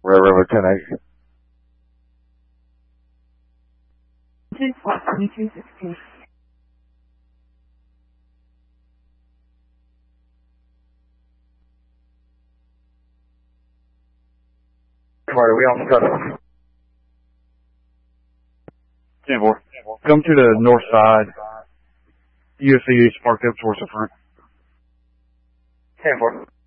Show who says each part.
Speaker 1: Red River 10-8.
Speaker 2: 2216.
Speaker 1: Carter, we on the cutoff.
Speaker 3: 10-4. Come to the north side. USC is parked up towards the front.
Speaker 1: 10-4.